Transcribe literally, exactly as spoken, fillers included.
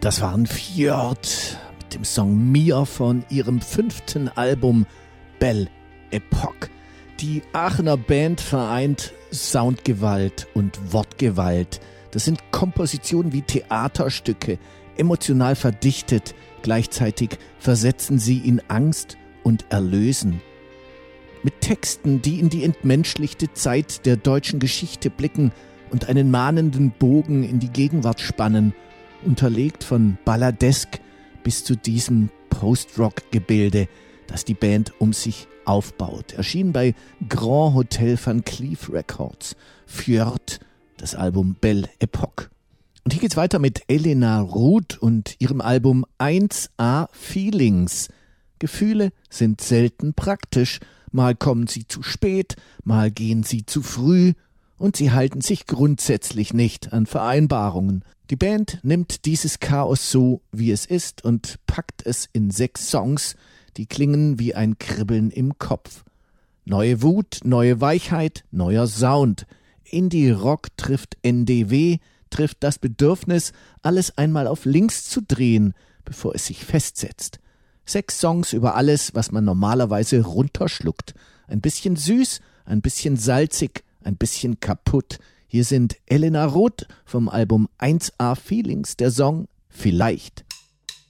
Das waren Fjord mit dem Song Mia von ihrem fünften Album Belle Epoque. Die Aachener Band vereint Soundgewalt und Wortgewalt. Das sind Kompositionen wie Theaterstücke, emotional verdichtet. Gleichzeitig versetzen sie in Angst und erlösen. Mit Texten, die in die entmenschlichte Zeit der deutschen Geschichte blicken und einen mahnenden Bogen in die Gegenwart spannen, unterlegt von Balladesk bis zu diesem Post-Rock-Gebilde, das die Band um sich aufbaut. Erschien bei Grand Hotel Van Cleef Records. Fjord, das Album Belle Epoque. Und hier geht's weiter mit Elena Ruth und ihrem Album eins A Feelings. Gefühle sind selten praktisch. Mal kommen sie zu spät, mal gehen sie zu früh und sie halten sich grundsätzlich nicht an Vereinbarungen. Die Band nimmt dieses Chaos so, wie es ist, und packt es in sechs Songs, die klingen wie ein Kribbeln im Kopf. Neue Wut, neue Weichheit, neuer Sound. Indie-Rock trifft N D W, trifft das Bedürfnis, alles einmal auf links zu drehen, bevor es sich festsetzt. Sechs Songs über alles, was man normalerweise runterschluckt. Ein bisschen süß, ein bisschen salzig, ein bisschen kaputt. Hier sind Elena Roth vom Album eins A Feelings, der Song Vielleicht.